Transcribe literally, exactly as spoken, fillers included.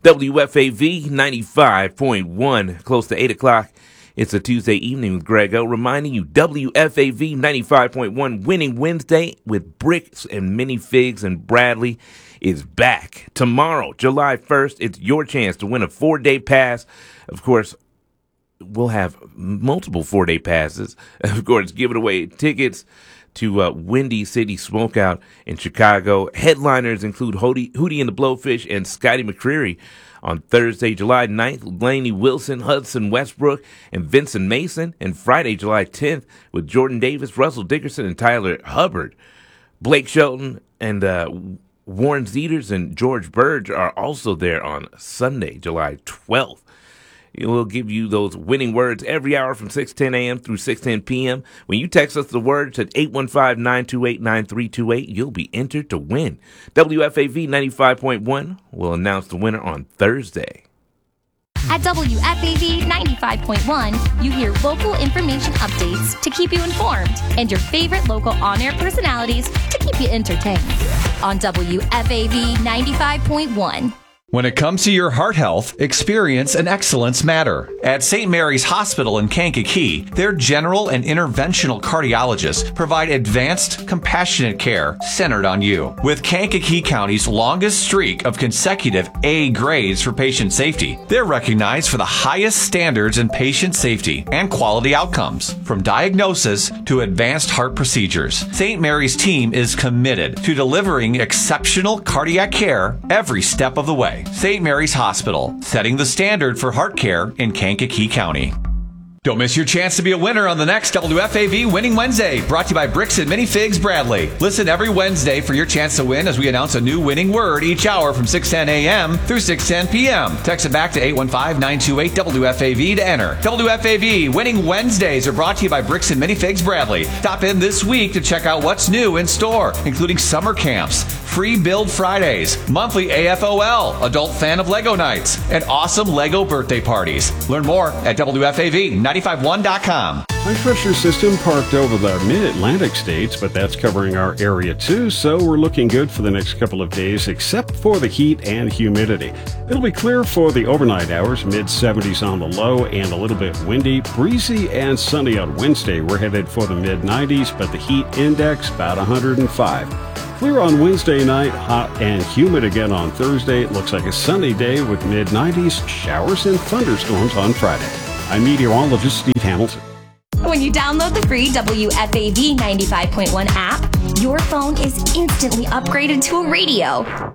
W F A V ninety-five point one, close to eight o'clock. It's a Tuesday evening with Greg O, reminding you W F A V ninety-five point one Winning Wednesday with Bricks and Minifigs and Bradley is back. Tomorrow, July first, it's your chance to win a four-day pass. Of course, we'll have multiple four-day passes. Of course, giving away tickets to uh, Windy City Smokeout in Chicago. Headliners include Hootie, Hootie and the Blowfish and Scotty McCreery. On Thursday, July ninth, Lainey Wilson, Hudson Westbrook, and Vincent Mason. And Friday, July tenth, with Jordan Davis, Russell Dickerson, and Tyler Hubbard. Blake Shelton and uh, Warren Zeters and George Burge are also there on Sunday, July twelfth. We'll give you those winning words every hour from six ten a.m. through six ten p.m. When you text us the words at eight one five, nine two eight, nine three two eight, you'll be entered to win. W F A V ninety-five point one will announce the winner on Thursday. At W F A V ninety-five point one, you hear local information updates to keep you informed and your favorite local on-air personalities to keep you entertained. On W F A V ninety-five point one. When it comes to your heart health, experience and excellence matter. At Saint Mary's Hospital in Kankakee, their general and interventional cardiologists provide advanced, compassionate care centered on you. With Kankakee County's longest streak of consecutive A grades for patient safety, they're recognized for the highest standards in patient safety and quality outcomes, from diagnosis to advanced heart procedures. Saint Mary's team is committed to delivering exceptional cardiac care every step of the way. Saint Mary's Hospital, setting the standard for heart care in Kankakee County. Don't miss your chance to be a winner on the next W F A V Winning Wednesday, brought to you by Bricks and Minifigs Bradley. Listen every Wednesday for your chance to win as we announce a new winning word each hour from six ten a.m. through six ten p.m. Text it back to eight one five, nine two eight, W F A V to enter. W F A V Winning Wednesdays are brought to you by Bricks and Minifigs Bradley. Stop in this week to check out what's new in store, including summer camps, free build Fridays, monthly A F O L, adult fan of Lego nights, and awesome Lego birthday parties. Learn more at W F A V ninety-five one dot com. High pressure system parked over the mid-Atlantic states, but that's covering our area too, so we're looking good for the next couple of days, except for the heat and humidity. It'll be clear for the overnight hours, mid seventies on the low and a little bit windy, breezy and sunny on Wednesday. We're headed for the mid nineties, but the heat index about one hundred five. Clear on Wednesday night, hot and humid again on Thursday. It looks like a sunny day with mid nineties, showers and thunderstorms on Friday. I'm meteorologist Steve Hamilton. When you download the free W F A V ninety-five point one app, your phone is instantly upgraded to a radio.